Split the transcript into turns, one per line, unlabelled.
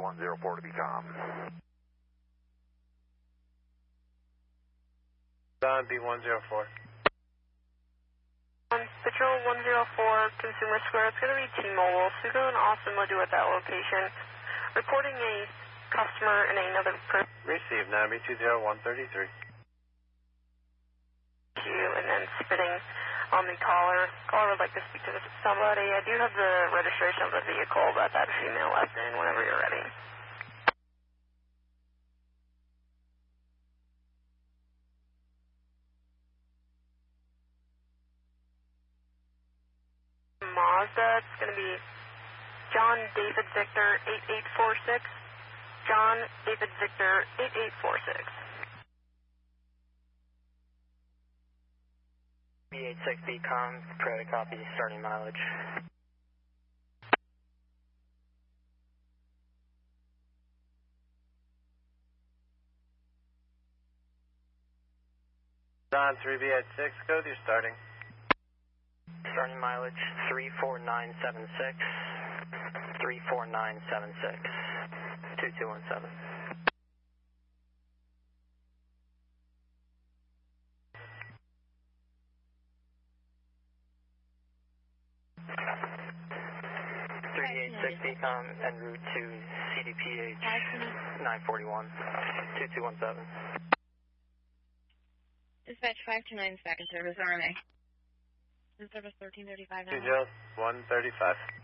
104 to be calm.
Don B104.
Patrol 104, Consumer Square. It's going to be T-Mobile. Sugo and Austin will do at that location. Reporting a customer and another person.
Receive 9B20133.
And then spitting on the caller. Caller would like to speak to somebody. I do have the registration of the vehicle, but that female left in whenever you're ready. Mazda, it's going to be John David Victor 8846. John David Victor 8846.
B86BCOM, prepare to copy, starting mileage.
Don 3B86, code you're starting.
Starting mileage 34976, 34976, 2217. BCOM en route to CDPH 941, 2217.
Dispatch 529 second service RMA. Service 1335.
20135.